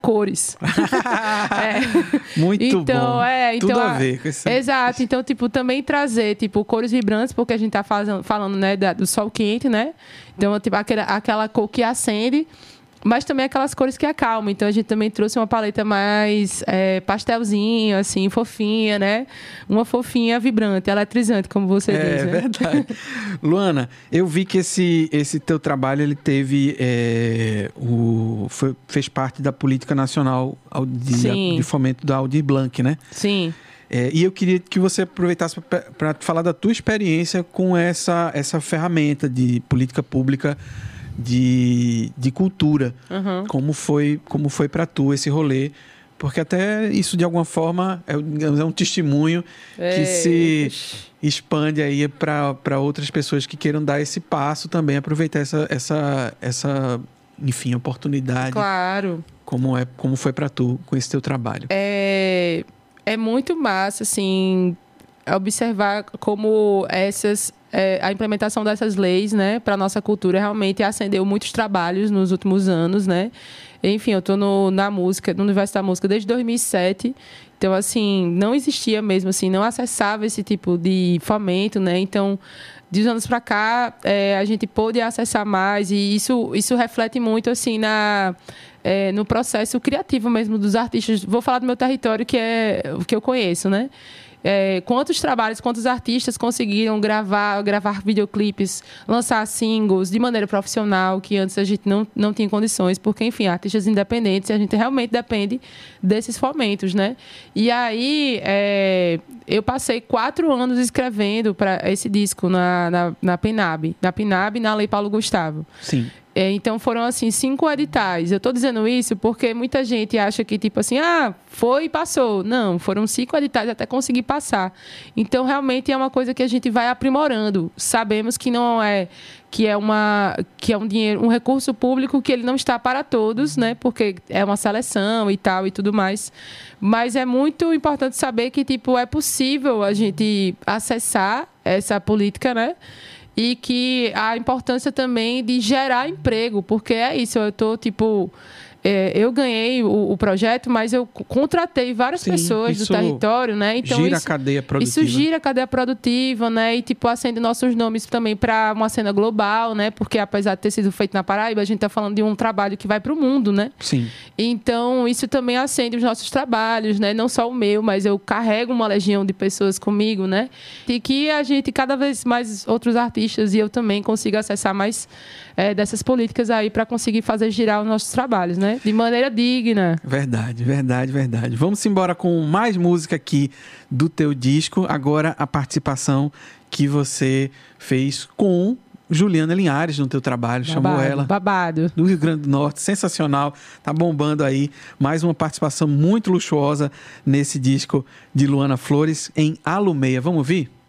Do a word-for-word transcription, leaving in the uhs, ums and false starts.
cores. é. Muito então, bom. É, então, Tudo a ver com isso. Exato. Então, tipo, também trazer, tipo, cores vibrantes, porque a gente tá fazendo, falando, né, da, do sol quente, né? Então, tipo, aquela, aquela cor que acende, mas também aquelas cores que acalmam. Então, a gente também trouxe uma paleta mais é, pastelzinho, assim, fofinha, né? Uma fofinha vibrante, eletrizante, como você é, diz, né? É verdade. Luana, eu vi que esse, esse teu trabalho, ele teve... É, o, foi, fez parte da Política Nacional de, de Fomento da Aldir Blanc, né? Sim. É, e eu queria que você aproveitasse para falar da tua experiência com essa, essa ferramenta de política pública de, de cultura. Uhum. Como foi, como foi para tu esse rolê? Porque até isso, de alguma forma, é, é um testemunho é. que se expande aí para outras pessoas que queiram dar esse passo também, aproveitar essa, essa, essa enfim, oportunidade. Claro. Como, é, como foi para tu com esse teu trabalho? É, é muito massa, assim, observar como essas... É, a implementação dessas leis, né, para a nossa cultura realmente acendeu muitos trabalhos nos últimos anos, né? Enfim, eu estou na música, no universo da música desde dois mil e sete. Então, assim, não existia mesmo, assim, não acessava esse tipo de fomento, né? Então, de uns anos para cá, é, a gente pôde acessar mais e isso, isso reflete muito, assim, na... É, no processo criativo mesmo dos artistas. Vou falar do meu território, que é o que eu conheço, né? É, quantos trabalhos, quantos artistas conseguiram gravar, gravar videoclipes, lançar singles de maneira profissional, que antes a gente não, não tinha condições, porque, enfim, artistas independentes, a gente realmente depende desses fomentos, né? E aí, é, eu passei quatro anos escrevendo para esse disco na, na, na PNAB, na PNAB e na Lei Paulo Gustavo. Sim. É, então, foram, assim, cinco editais. Eu estou dizendo isso porque muita gente acha que, tipo assim, ah, foi e passou. Não, foram cinco editais até conseguir passar. Então, realmente, é uma coisa que a gente vai aprimorando. Sabemos que não é... que é, uma, que é um dinheiro, um recurso público que ele não está para todos, né? Porque é uma seleção e tal e tudo mais. Mas é muito importante saber que, tipo, é possível a gente acessar essa política, né? E que a importância também de gerar emprego, porque é isso, eu estou, tipo... É, eu ganhei o, o projeto, mas eu contratei várias Sim, pessoas do território, né? Então, gira isso, a cadeia produtiva. Isso gira a cadeia produtiva, né? E, tipo, acende nossos nomes também para uma cena global, né? Porque, apesar de ter sido feito na Paraíba, a gente está falando de um trabalho que vai para o mundo, né? Sim. Então, isso também acende os nossos trabalhos, né? Não só o meu, mas eu carrego uma legião de pessoas comigo, né? E que a gente, cada vez mais outros artistas e eu também consiga acessar mais é, dessas políticas aí para conseguir fazer girar os nossos trabalhos, né? De maneira digna. Verdade, verdade, verdade. Vamos embora com mais música aqui do teu disco. Agora a participação que você fez com Juliana Linhares no teu trabalho. Babado, chamou ela. Babado. Do Rio Grande do Norte. Sensacional. Tá bombando aí. Mais uma participação muito luxuosa nesse disco de Luana Flores em Alumeia. Vamos ouvir?